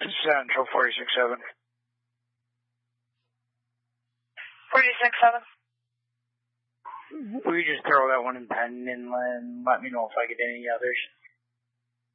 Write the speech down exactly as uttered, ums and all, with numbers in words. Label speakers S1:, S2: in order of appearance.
S1: Central forty-six seven.
S2: forty-six seven.
S1: Will you just throw that one in pen and let me know if I get any others?